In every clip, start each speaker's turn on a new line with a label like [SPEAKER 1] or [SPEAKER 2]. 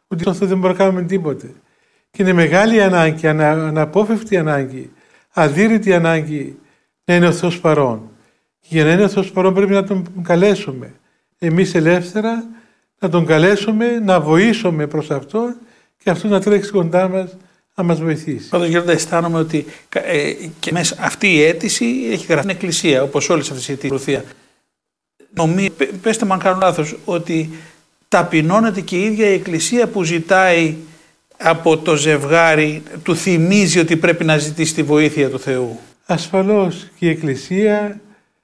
[SPEAKER 1] ότι στον Θεό δεν μπορούμε να κάνουμε τίποτε. Και είναι μεγάλη ανάγκη, αναπόφευκτη ανάγκη, αδύρυτη ανάγκη να είναι ο Θεός παρόν. Και για να είναι ο Θεός παρόν πρέπει να τον καλέσουμε. Εμείς ελεύθερα να τον καλέσουμε, να βοήσουμε προς αυτόν και αυτό να τρέξει κοντά μας να μας βοηθήσει.
[SPEAKER 2] Πάντως Γέροντα, αισθάνομαι ότι και μέσα αυτή η αίτηση έχει γραφεί στην Εκκλησία, όπως όλες αυτές οι αιτήσεις. Νομίζω, πέστε μου αν κάνω λάθος, ότι ταπεινώνεται και η ίδια η Εκκλησία που ζητάει από το ζευγάρι, του θυμίζει ότι πρέπει να ζητήσει τη βοήθεια του Θεού.
[SPEAKER 1] Ασφαλώς και η Εκκλησία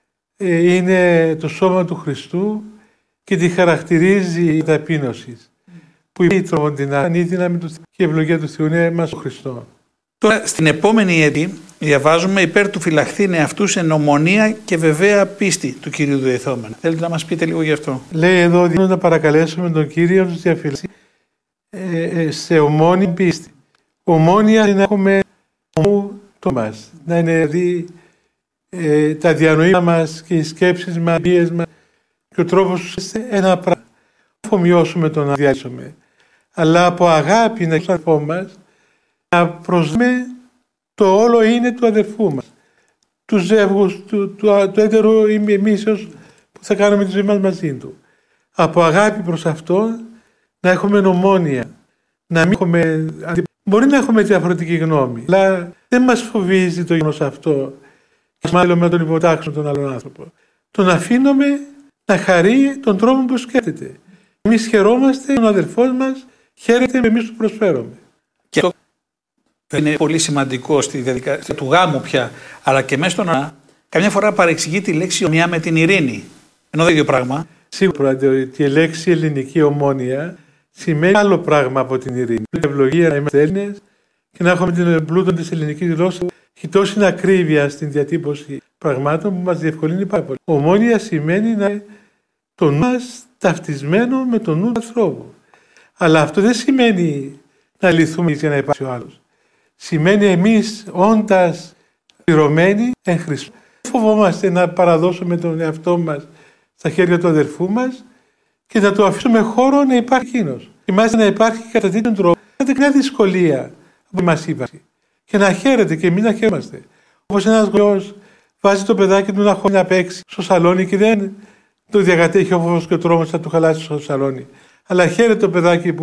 [SPEAKER 1] είναι το σώμα του Χριστού και τη χαρακτηρίζει η ταπείνωση. Που η τρομοντινά είναι η δύναμη του Θεού και η ευλογία του Θεού είναι μας ο Χριστό.
[SPEAKER 2] Τώρα στην επόμενη έτη διαβάζουμε υπέρ του φυλαχθήνε αυτούς εν ομονία και βεβαία πίστη του Κυρίου Διεθώμενα. Θέλετε να μας πείτε λίγο γι' αυτό?
[SPEAKER 1] Λέει εδώ να παρακαλέσουμε τον Κύριο να τους διαφυλάξει σε ομόνια πίστη. Ομόνια είναι να έχουμε το μας. Να είναι δηλαδή τα διανοήματα μας και οι σκέψεις μας, οι βίες μας και ο τρόπος ένα πράγμα. Να αφομοιώσουμε τον να διάσουμε. Αλλά από αγάπη να στον αδερφό μας να προσδούμε το όλο είναι του αδερφού μας. Του ζεύγους, του έτερου ημίσεως που θα κάνουμε τη ζωή μας μαζί του. Από αγάπη προς αυτόν να έχουμε ομόνοια. Να μην έχουμε... Μπορεί να έχουμε διαφορετική γνώμη, αλλά δεν μας φοβίζει το γεγονός αυτό. Μάλλον να τον υποτάξουμε τον άλλον άνθρωπο. Τον αφήνουμε να χαρεί τον τρόπο που σκέφτεται. Εμείς χαιρόμαστε, ο αδερφός μας χαίρεται, εμείς του προσφέρουμε.
[SPEAKER 2] Και αυτό είναι πολύ σημαντικό στη διαδικασία του γάμου πια, αλλά και μέσα στον να καμιά φορά παρεξηγεί τη λέξη ομονία με την ειρήνη. Ενώ το ίδιο πράγμα.
[SPEAKER 1] Σίγουρα ότι η λέξη ελληνική ομόνοια σημαίνει άλλο πράγμα από την ειρήνη. Η ευλογία να είμαστε Έλληνες και να έχουμε την πλούτο της ελληνικής γλώσσας. Έχει τόση ακρίβεια στην διατύπωση πραγμάτων που μας διευκολύνει πάρα πολύ. Ομόνοια σημαίνει να είναι το νου μας ταυτισμένο με το νου του ανθρώπου. Αλλά αυτό δεν σημαίνει να λυθούμε για να υπάρξει ο άλλος. Σημαίνει εμείς όντας πληρωμένοι εν Χριστώ. Δεν φοβόμαστε να παραδώσουμε τον εαυτό μας στα χέρια του αδερφού μας και να του αφήσουμε χώρο να υπάρχει εκείνος. Είμαστε να υπάρχει κατά τέτοιον τρόπο, κατά μια δυσκολία που μας ύπαρξη. Και να χαίρεται και εμείς να χαίρομαστε. Όπως ένας γονιός βάζει το παιδάκι του να χώνει να παίξει στο σαλόνι και δεν το διακατέχει ο φόβος και ο τρόμος να του χαλάσει στο σαλόνι. Αλλά χαίρεται το παιδάκι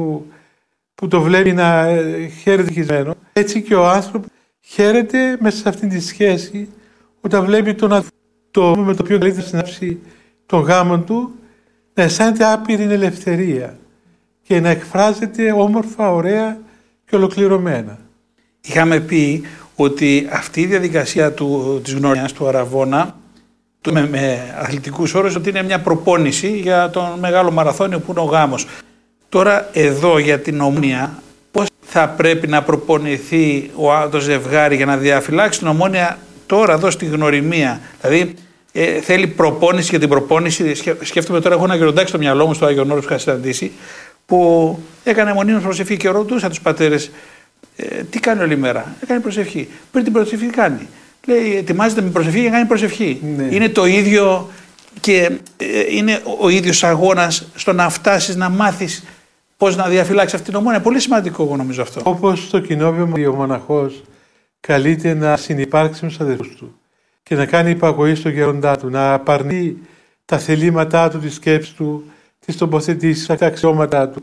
[SPEAKER 1] που το βλέπει να χαίρεται χισμένο. Έτσι και ο άνθρωπος χαίρεται μέσα σε αυτήν τη σχέση όταν βλέπει τον αδελφό με το οποίο καλύτερα συνάψει τον γάμο του να αισθάνεται άπειρη ελευθερία και να εκφράζεται όμορφα, ωραία και ολοκληρωμένα.
[SPEAKER 2] Είχαμε πει ότι αυτή η διαδικασία της γνωριμίας του Αραβώνα με αθλητικούς όρους ότι είναι μια προπόνηση για τον μεγάλο μαραθώνιο που είναι ο γάμος. Τώρα εδώ για την ομόνοια πώς θα πρέπει να προπονηθεί το ζευγάρι για να διαφυλάξει την ομόνοια τώρα εδώ στη γνωριμία? Δηλαδή θέλει προπόνηση για την προπόνηση. Σκέφτομαι τώρα, έχω ένα γεροντάκι στο μυαλό μου στο Άγιον Όρος που είχα συναντήσει που έκανε μονίμως προσευχή και ρωτούσα τους πατέρες τι κάνει όλη μέρα? Έκανε προσευχή. Πριν την προσευχή τι κάνει? Λέει ετοιμάζεται με προσευχή για να κάνει προσευχή. Ναι. Είναι το ίδιο και είναι ο ίδιος αγώνας στο να φτάσεις να μάθεις πώς να διαφυλάξεις αυτήν την ομόνοια. Πολύ σημαντικό εγώ νομίζω αυτό.
[SPEAKER 1] Όπως στο κοινόβιο ο μοναχός καλείται να συνυπάρξει με τους αδερφούς του και να κάνει υπακοή στον γέροντά του, να απαρνεί τα θελήματά του, τις σκέψεις του, τις τοποθετήσεις, τα αξιώματά του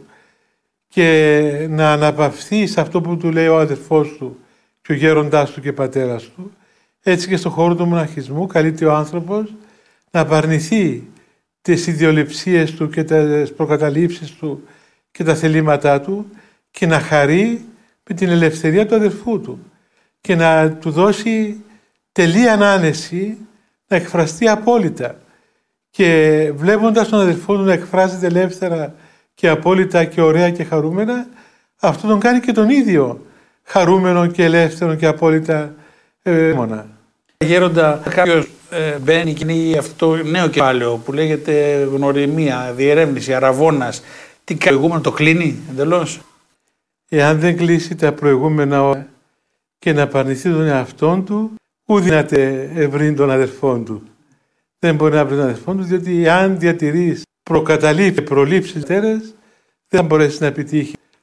[SPEAKER 1] και να αναπαυθεί σε αυτό που του λέει ο αδερφός του και ο γέροντάς του και πατέρας του. Έτσι και στον χώρο του μοναχισμού καλείται ο άνθρωπος να απαρνηθεί τις ιδιοληψίες του και τις προκαταλήψεις του και τα θελήματά του και να χαρεί με την ελευθερία του αδερφού του και να του δώσει τελεία ανάνεση να εκφραστεί απόλυτα. Και βλέποντας τον αδερφό του να εκφράζεται ελεύθερα και απόλυτα και ωραία και χαρούμενα, αυτό τον κάνει και τον ίδιο χαρούμενο και ελεύθερο και απόλυτα μόνα.
[SPEAKER 2] Γέροντα, κάποιος μπαίνει και είναι αυτό το νέο κεφάλαιο που λέγεται γνωριμία, διερεύνηση, αραβώνας. Τι προηγούμενο το κλείνει εντελώς?
[SPEAKER 1] Εάν δεν κλείσει τα προηγούμενα και να απαρνηθεί τον εαυτόν του, ου δυνάται ευρύν των αδερφών του. Δεν μπορεί να βρει τον αδερφόν του, διότι αν διατηρείς προκαταλήψεις, προλήψεις τέρες, δεν θα μπορέσει να επιτύχει